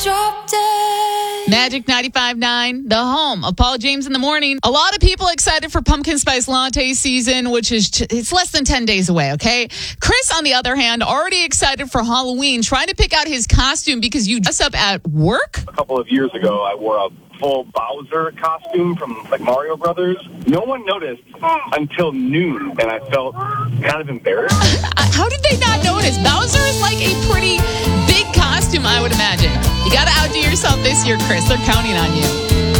drop dead. Magic 95.9, the home of Paul James in the morning. A lot of people excited for pumpkin spice latte season, which is it's less than 10 days away, okay? Chris, on the other hand, already excited for Halloween, trying to pick out his costume because you dress up at work. A couple of years ago, I wore a full Bowser costume from like Mario Brothers. No one noticed until noon, and I felt kind of embarrassed. How did they not notice? Bowser is like a pretty big costume, I would imagine. You got to outdo yourself this year, Chris. They're counting on you.